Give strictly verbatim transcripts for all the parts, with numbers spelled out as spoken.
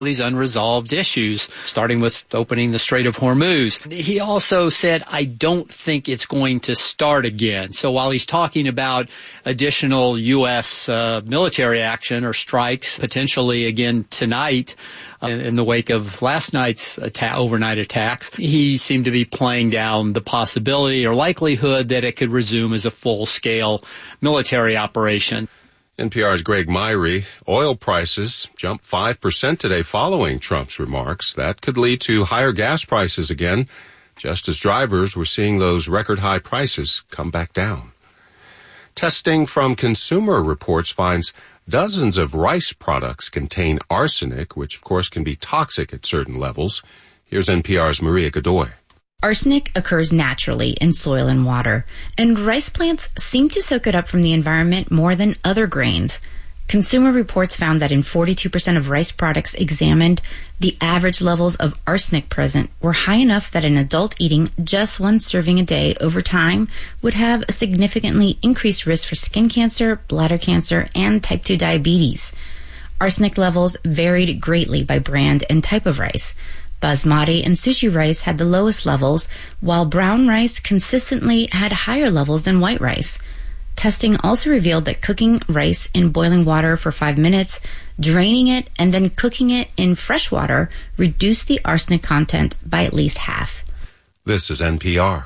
these unresolved issues, starting with opening the Strait of Hormuz. He also said, I don't think it's going to start again. So while he's talking about additional U S uh, military action or strikes, potentially again tonight, uh, in the wake of last night's attack, overnight attacks, he seemed to be playing down the possibility or likelihood that it could resume as a full-scale military operation. N P R's Greg Myrie. Oil prices jumped five percent today following Trump's remarks. That could lead to higher gas prices again, just as drivers were seeing those record-high prices come back down. Testing from Consumer Reports finds dozens of rice products contain arsenic, which of course can be toxic at certain levels. Here's N P R's Maria Godoy. Arsenic occurs naturally in soil and water, and rice plants seem to soak it up from the environment more than other grains. Consumer Reports found that in forty-two percent of rice products examined, the average levels of arsenic present were high enough that an adult eating just one serving a day over time would have a significantly increased risk for skin cancer, bladder cancer, and type two diabetes. Arsenic levels varied greatly by brand and type of rice. Basmati and sushi rice had the lowest levels, while brown rice consistently had higher levels than white rice. Testing also revealed that cooking rice in boiling water for five minutes, draining it, and then cooking it in fresh water reduced the arsenic content by at least half. This is N P R.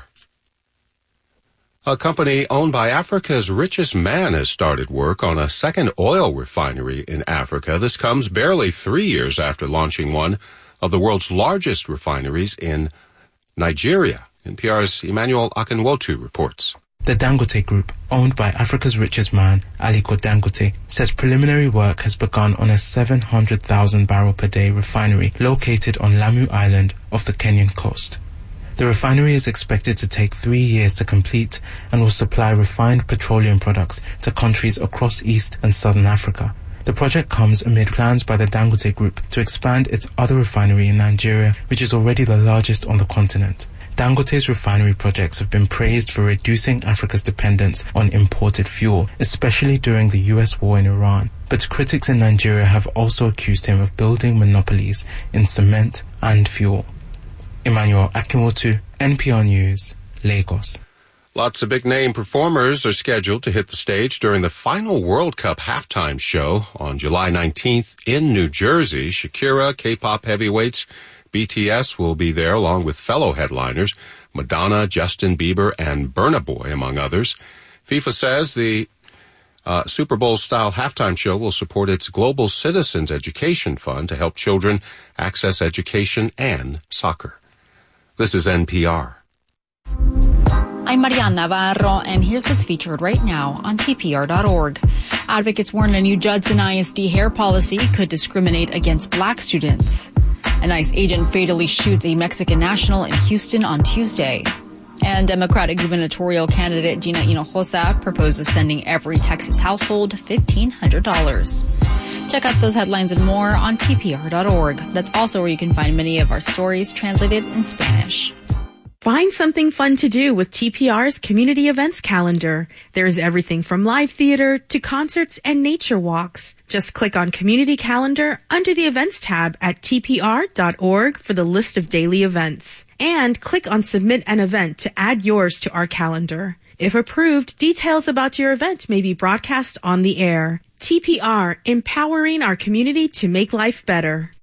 A company owned by Africa's richest man has started work on a second oil refinery in Africa. This comes barely three years after launching one of the world's largest refineries in Nigeria. N P R's Emmanuel Akinwotu reports. The Dangote Group, owned by Africa's richest man, Aliko Dangote, says preliminary work has begun on a seven hundred thousand barrel per day refinery located on Lamu Island off the Kenyan coast. The refinery is expected to take three years to complete and will supply refined petroleum products to countries across East and Southern Africa. The project comes amid plans by the Dangote Group to expand its other refinery in Nigeria, which is already the largest on the continent. Dangote's refinery projects have been praised for reducing Africa's dependence on imported fuel, especially during the U S war in Iran. But critics in Nigeria have also accused him of building monopolies in cement and fuel. Emmanuel Akinwotu, N P R News, Lagos. Lots of big-name performers are scheduled to hit the stage during the final World Cup halftime show on July nineteenth in New Jersey. Shakira, K-pop heavyweights, B T S will be there along with fellow headliners, Madonna, Justin Bieber, and Burna Boy, among others. FIFA says the uh, Super Bowl-style halftime show will support its Global Citizens Education Fund to help children access education and soccer. This is N P R. I'm Mariana Navarro, and here's what's featured right now on T P R dot org. Advocates warn a new Judson I S D hair policy could discriminate against black students. An ICE agent fatally shoots a Mexican national in Houston on Tuesday. And Democratic gubernatorial candidate Gina Hinojosa proposes sending every Texas household fifteen hundred dollars. Check out those headlines and more on T P R dot org. That's also where you can find many of our stories translated in Spanish. Find something fun to do with T P R's community events calendar. There's everything from live theater to concerts and nature walks. Just click on Community Calendar under the Events tab at T P R dot org for the list of daily events. And click on Submit an Event to add yours to our calendar. If approved, details about your event may be broadcast on the air. T P R, empowering our community to make life better.